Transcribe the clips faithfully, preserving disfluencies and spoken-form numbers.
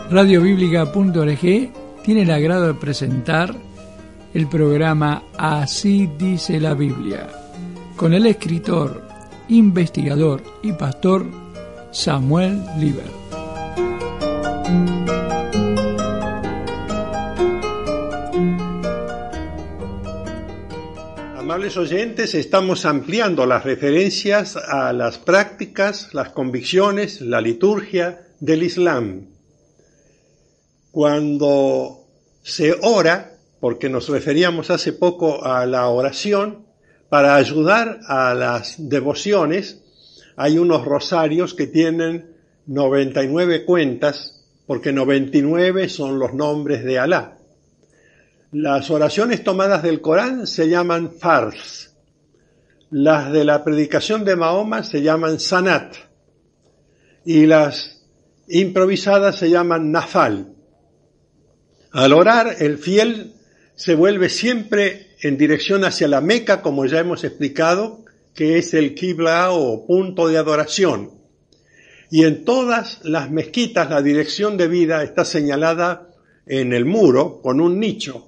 Radio Bíblica punto org tiene el agrado de presentar el programa Así dice la Biblia, con el escritor, investigador y pastor Samuel Liber. Amables oyentes, estamos ampliando las referencias a las prácticas, las convicciones, la liturgia del Islam. Cuando se ora, porque nos referíamos hace poco a la oración, para ayudar a las devociones, hay unos rosarios que tienen noventa y nueve cuentas, porque noventa y nueve son los nombres de Alá. Las oraciones tomadas del Corán se llaman farz. Las de la predicación de Mahoma se llaman sanat. Y las improvisadas se llaman nafal. Al orar, el fiel se vuelve siempre en dirección hacia la Meca, como ya hemos explicado, que es el Qibla o punto de adoración. Y en todas las mezquitas la dirección de vida está señalada en el muro con un nicho.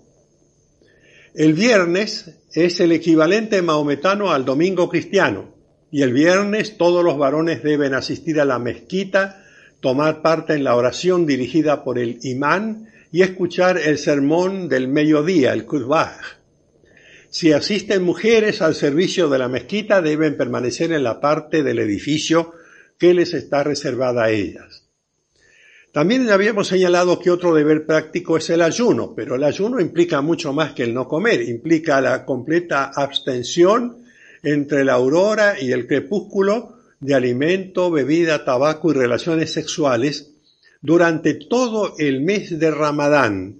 El viernes es el equivalente maometano al domingo cristiano, y el viernes todos los varones deben asistir a la mezquita, tomar parte en la oración dirigida por el imán y escuchar el sermón del mediodía, el khutbah. Si asisten mujeres al servicio de la mezquita, deben permanecer en la parte del edificio que les está reservada a ellas. También habíamos señalado que otro deber práctico es el ayuno, pero el ayuno implica mucho más que el no comer, implica la completa abstención entre la aurora y el crepúsculo de alimento, bebida, tabaco y relaciones sexuales durante todo el mes de Ramadán.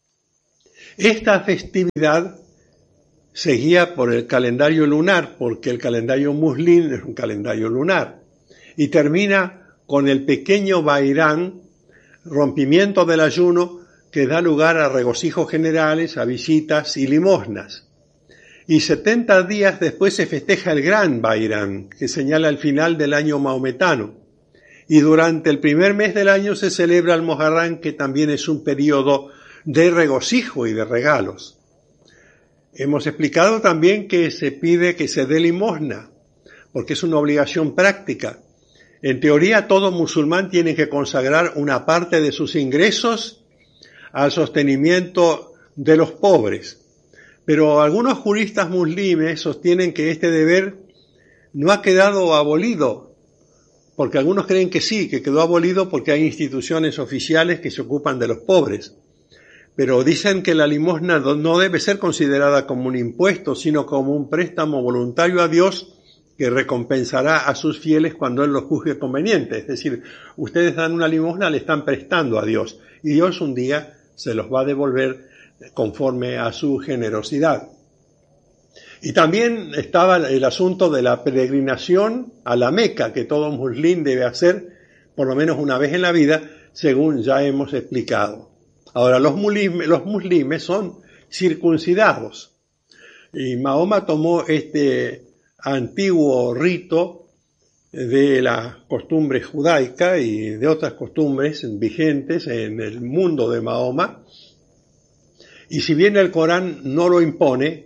Esta festividad se guía por el calendario lunar, porque el calendario muslín es un calendario lunar, y termina con el pequeño Bairán, rompimiento del ayuno, que da lugar a regocijos generales, a visitas y limosnas. Y setenta días después se festeja el gran Bairán, que señala el final del año maometano. Y durante el primer mes del año se celebra el Muharram, que también es un periodo de regocijo y de regalos. Hemos explicado también que se pide que se dé limosna, porque es una obligación práctica. En teoría, todo musulmán tiene que consagrar una parte de sus ingresos al sostenimiento de los pobres. Pero algunos juristas musulmanes sostienen que este deber no ha quedado abolido, porque algunos creen que sí, que quedó abolido porque hay instituciones oficiales que se ocupan de los pobres. Pero dicen que la limosna no debe ser considerada como un impuesto, sino como un préstamo voluntario a Dios que recompensará a sus fieles cuando Él los juzgue conveniente. Es decir, ustedes dan una limosna, le están prestando a Dios, y Dios un día se los va a devolver conforme a su generosidad. Y también estaba el asunto de la peregrinación a la Meca, que todo musulmán debe hacer por lo menos una vez en la vida, según ya hemos explicado. Ahora, los musulmanes, los musulmanes son circuncidados, y Mahoma tomó este antiguo rito de la costumbre judaica y de otras costumbres vigentes en el mundo de Mahoma, y si bien el Corán no lo impone,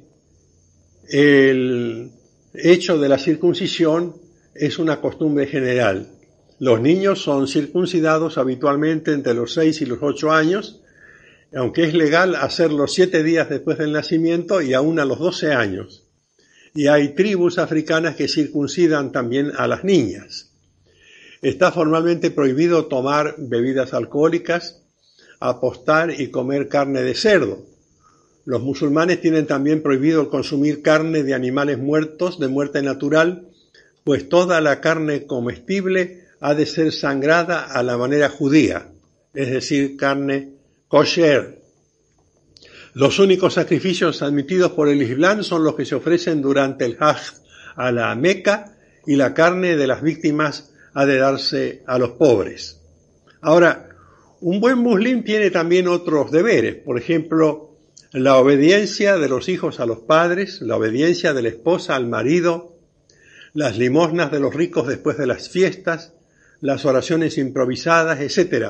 el hecho de la circuncisión es una costumbre general. Los niños son circuncidados habitualmente entre los seis y los ocho años, aunque es legal hacerlo siete días después del nacimiento y aún a los doce años. Y hay tribus africanas que circuncidan también a las niñas. Está formalmente prohibido tomar bebidas alcohólicas, apostar y comer carne de cerdo. Los musulmanes tienen también prohibido consumir carne de animales muertos de muerte natural, pues toda la carne comestible ha de ser sangrada a la manera judía, es decir, carne kosher. Los únicos sacrificios admitidos por el Islam son los que se ofrecen durante el Hajj a la Meca, y la carne de las víctimas ha de darse a los pobres. Ahora, un buen musulmán tiene también otros deberes, por ejemplo, la obediencia de los hijos a los padres, la obediencia de la esposa al marido, las limosnas de los ricos después de las fiestas, las oraciones improvisadas, etcétera.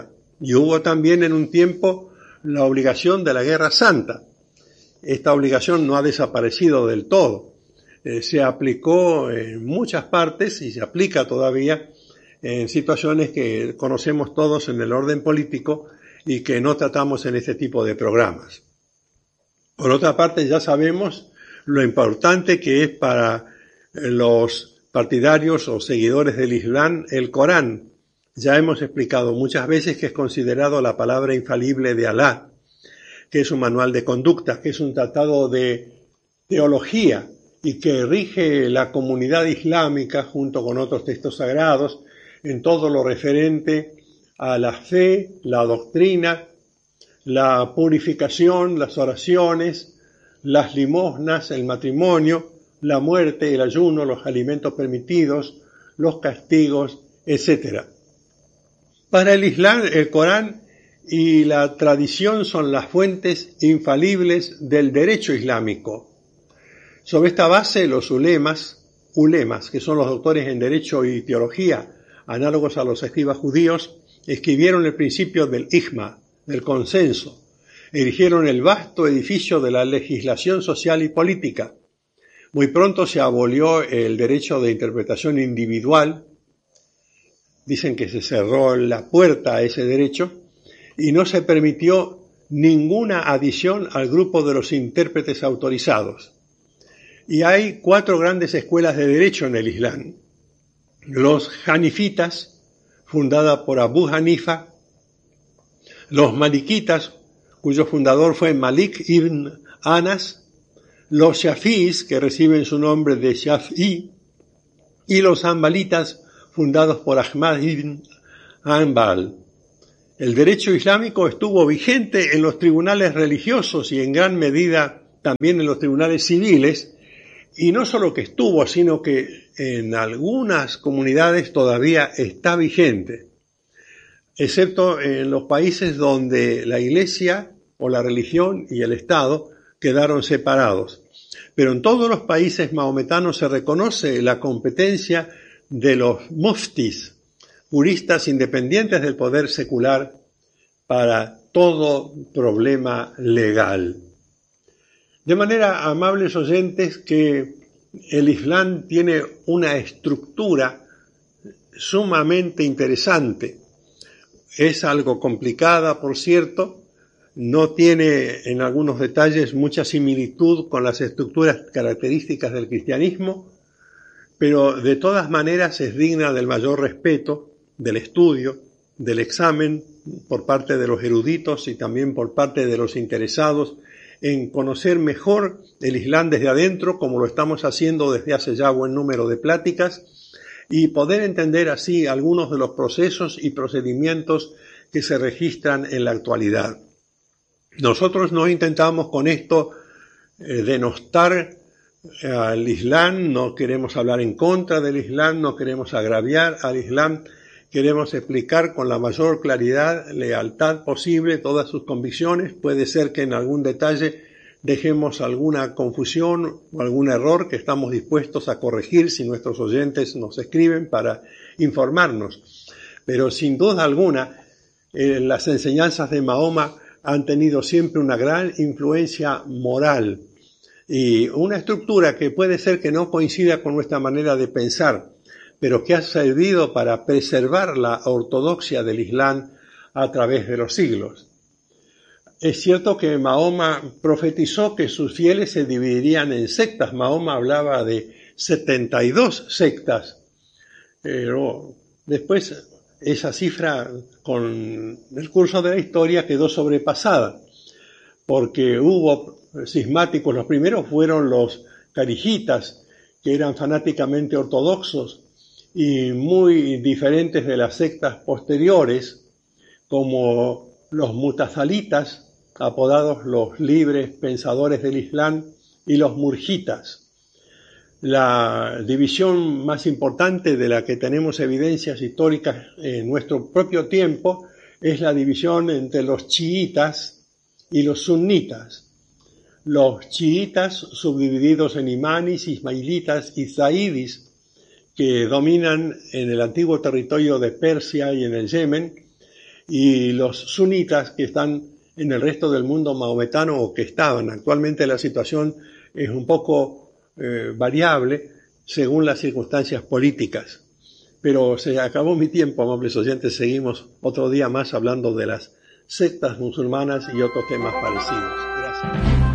Y hubo también en un tiempo la obligación de la Guerra Santa. Esta obligación no ha desaparecido del todo. Eh, se aplicó en muchas partes y se aplica todavía en situaciones que conocemos todos en el orden político y que no tratamos en este tipo de programas. Por otra parte, ya sabemos lo importante que es para los partidarios o seguidores del Islam el Corán. Ya hemos explicado muchas veces que es considerado la palabra infalible de Alá, que es un manual de conducta, que es un tratado de teología y que rige la comunidad islámica junto con otros textos sagrados en todo lo referente a la fe, la doctrina, la purificación, las oraciones, las limosnas, el matrimonio, la muerte, el ayuno, los alimentos permitidos, los castigos, etcétera. Para el Islam, el Corán y la tradición son las fuentes infalibles del derecho islámico. Sobre esta base, los ulemas, ulemas, que son los doctores en derecho y teología, análogos a los escribas judíos, escribieron el principio del ijma, del consenso, erigieron el vasto edificio de la legislación social y política. Muy pronto se abolió el derecho de interpretación individual, dicen que se cerró la puerta a ese derecho, y no se permitió ninguna adición al grupo de los intérpretes autorizados. Y hay cuatro grandes escuelas de derecho en el Islam. Los hanifitas, fundada por Abu Hanifa, los malikitas, cuyo fundador fue Malik ibn Anas, los shafís, que reciben su nombre de Shafi'i, y los hanbalitas, fundados por Ahmad ibn Hanbal. El derecho islámico estuvo vigente en los tribunales religiosos y en gran medida también en los tribunales civiles, y no solo que estuvo, sino que en algunas comunidades todavía está vigente, excepto en los países donde la Iglesia o la religión y el Estado quedaron separados. Pero en todos los países mahometanos se reconoce la competencia de los muftis, juristas independientes del poder secular, para todo problema legal. De manera, amables oyentes, que el Islam tiene una estructura sumamente interesante. Es algo complicada, por cierto, no tiene en algunos detalles mucha similitud con las estructuras características del cristianismo, pero de todas maneras es digna del mayor respeto, del estudio, del examen por parte de los eruditos y también por parte de los interesados en conocer mejor el Islam desde adentro, como lo estamos haciendo desde hace ya buen número de pláticas, y poder entender así algunos de los procesos y procedimientos que se registran en la actualidad. Nosotros no intentamos con esto eh, denostar al Islam, no queremos hablar en contra del Islam, no queremos agraviar al Islam, queremos explicar con la mayor claridad, lealtad posible todas sus convicciones. Puede ser que en algún detalle dejemos alguna confusión o algún error que estamos dispuestos a corregir si nuestros oyentes nos escriben para informarnos. Pero sin duda alguna, eh, las enseñanzas de Mahoma han tenido siempre una gran influencia moral y una estructura que puede ser que no coincida con nuestra manera de pensar, pero que ha servido para preservar la ortodoxia del Islam a través de los siglos. Es cierto que Mahoma profetizó que sus fieles se dividirían en sectas. Mahoma hablaba de setenta y dos sectas, pero después esa cifra con el curso de la historia quedó sobrepasada, porque hubo cismáticos. Los primeros fueron los carijitas, que eran fanáticamente ortodoxos y muy diferentes de las sectas posteriores, como los mutazalitas, apodados los libres pensadores del Islam, y los murjitas. La división más importante de la que tenemos evidencias históricas en nuestro propio tiempo es la división entre los chiitas y los sunitas. Los chiitas, subdivididos en imanis, ismailitas y zaidis, que dominan en el antiguo territorio de Persia y en el Yemen, y los sunitas que están en el resto del mundo maometano o que estaban. Actualmente la situación es un poco eh, variable según las circunstancias políticas. Pero se acabó mi tiempo, amables oyentes. Seguimos otro día más hablando de las sectas musulmanas y otros temas parecidos. Gracias.